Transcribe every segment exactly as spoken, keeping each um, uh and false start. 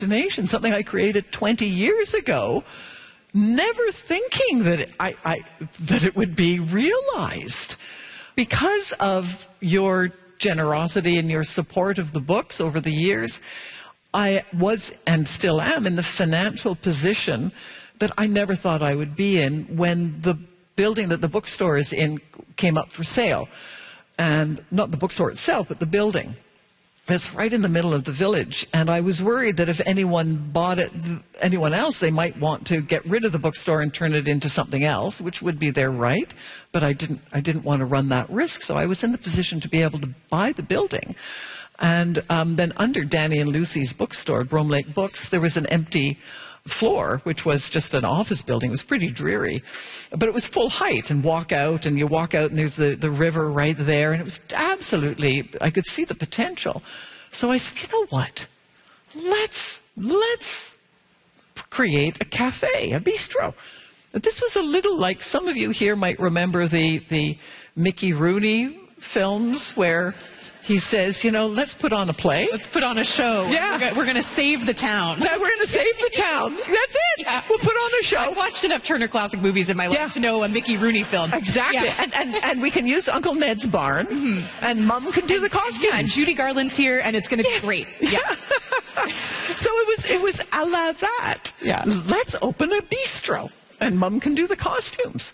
imagination, something I created twenty years ago, never thinking that it, I, I, that it would be realized. Because of your generosity and your support of the books over the years, I was and still am in the financial position that I never thought I would be in when the building that the bookstore is in came up for sale. And not the bookstore itself, but the building. It's right in the middle of the village, and I was worried that if anyone bought it, anyone else, they might want to get rid of the bookstore and turn it into something else, which would be their right, but I didn't, I didn't want to run that risk, so I was in the position to be able to buy the building. And um, then under Danny and Lucy's bookstore, Brome Lake Books, there was an empty floor, which was just an office building. It was pretty dreary, but it was full height, and walk out, and you walk out and there's the, the river right there, and it was absolutely, I could see the potential. So I said, you know what, let's, let's create a cafe, a bistro. But this was a little like, some of you here might remember the, the Mickey Rooney films where he says, you know, let's put on a play. Let's put on a show. Yeah. We're going to save the town. Yeah, we're going to save the town. That's it. Yeah. We'll put on a show. I've watched enough Turner Classic movies in my life Yeah. to know a Mickey Rooney film. Exactly. Yeah. And, and, and we can use Uncle Ned's barn, mm-hmm. and Mum can do the costumes. Yeah, and Judy Garland's here, and it's going to Yes. be great. Yeah. So it was, it was a la that. Yeah. Let's open a bistro, and Mum can do the costumes.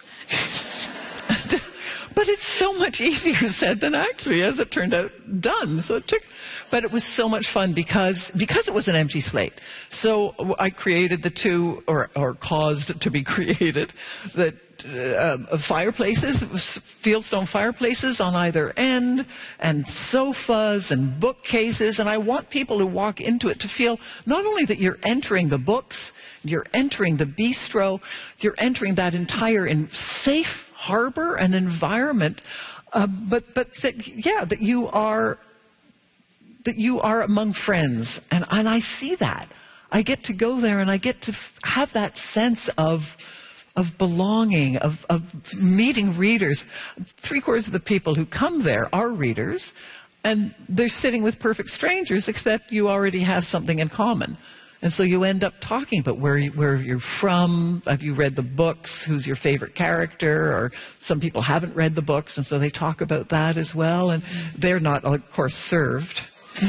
But it's so much easier said than actually, as it turned out, done. So it took, but it was so much fun because, because it was an empty slate. So I created the two, or, or caused to be created, that uh, fireplaces, fieldstone fireplaces on either end, and sofas and bookcases. And I want people who walk into it to feel not only that you're entering the books, you're entering the bistro, you're entering that entire in safe harbor and environment, uh, but but that, yeah, that you are that you are among friends, and and I see that. I get to go there, and I get to f- have that sense of of belonging, of of meeting readers. Three quarters of the people who come there are readers, and they're sitting with perfect strangers, except you already have something in common. And so you end up talking about where, you, where you're from, have you read the books, who's your favorite character, or some people haven't read the books, and so they talk about that as well, and they're not, of course, served.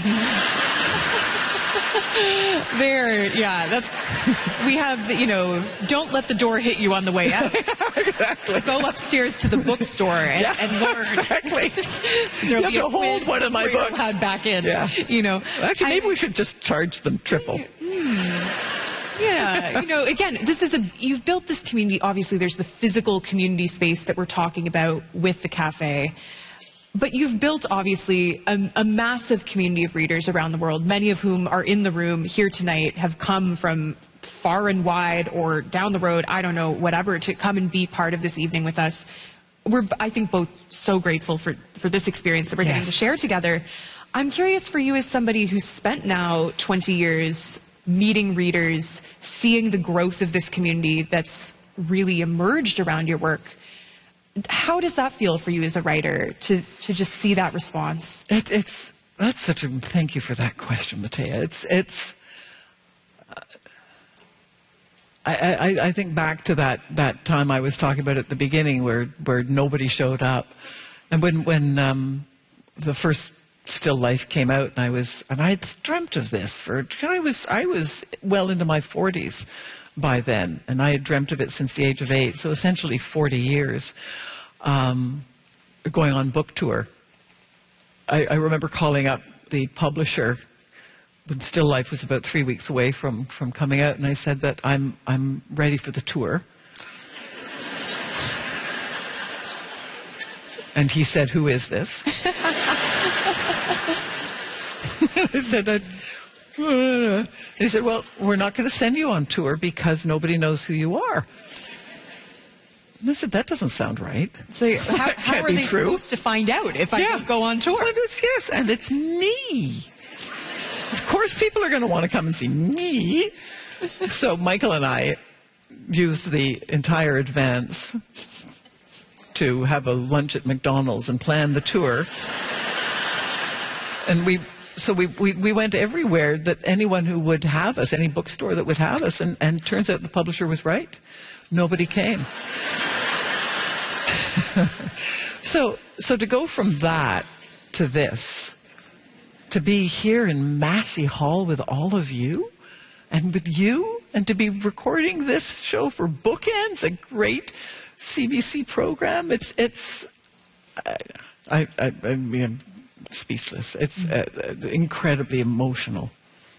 There, yeah, that's, we have, you know, don't let the door hit you on the way out. Exactly. Go upstairs to the bookstore and, Yeah, and learn. Exactly. There'll You have be a to hold quiz one of my before you're books. allowed back in. Yeah. You know. Actually, maybe I- we should just charge them triple. Yeah, you know, again, this is a, you've built this community. Obviously, there's the physical community space that we're talking about with the cafe. But you've built, obviously, a, a massive community of readers around the world, many of whom are in the room here tonight, have come from far and wide or down the road, I don't know, whatever, to come and be part of this evening with us. We're, I think, both so grateful for, for this experience that we're Yes. getting to share together. I'm curious for you, as somebody who's spent now twenty years meeting readers, seeing the growth of this community that's really emerged around your work, how does that feel for you as a writer, to, to just see that response? It, it's, that's such a, thank you for that question, Matea. It's, it's, uh, I, I, I think back to that, that time I was talking about at the beginning where, where nobody showed up. And when, when um, the first Still Life came out, and I was, and I had dreamt of this for, I was, I was well into my forties by then, and I had dreamt of it since the age of eight, so essentially forty years, um, going on book tour. I, I remember calling up the publisher when Still Life was about three weeks away from, from coming out, and I said that I'm, I'm ready for the tour. And he said, "Who is this?" I said, I, he said, "Well, we're not going to send you on tour because nobody knows who you are." And I said, "That doesn't sound right." So how, how Can't are be they true. supposed to find out if I don't go on tour? Well, it's, yes, and it's me. Of course, people are going to want to come and see me. So Michael and I used the entire advance to have a lunch at McDonald's and plan the tour. And we so we, we, we went everywhere that anyone who would have us, any bookstore that would have us, and, and turns out the publisher was right. Nobody came. so, so to go from that to this, to be here in Massey Hall with all of you, and with you, and to be recording this show for Bookends, a great C B C program, it's, it's, I, I, I, I mean, I'm speechless. It's uh, incredibly emotional.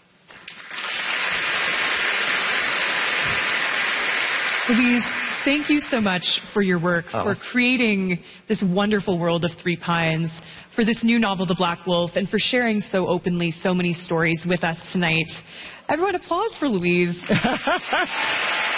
Louise, thank you so much for your work, oh. for creating this wonderful world of Three Pines, for this new novel, The Black Wolf, and for sharing so openly so many stories with us tonight. Everyone, applause for Louise.